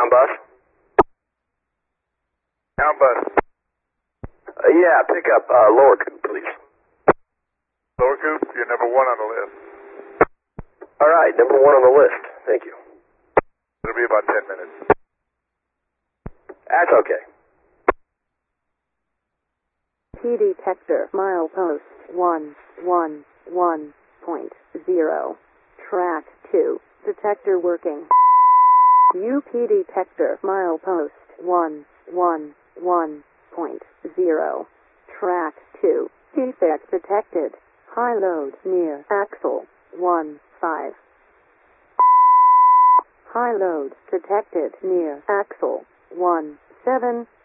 Down bus? Down bus. Yeah, pick up lower coop, please. Lower coop, you're number 1 on the list. All right, number 1 on the list. Thank you. It'll be about 10 minutes. That's okay. P detector, milepost 111.0. Track 2. Detector working. UP detector, milepost 111.0. Track 2. Defect detected. High load near axle 15. High load detected near axle 17.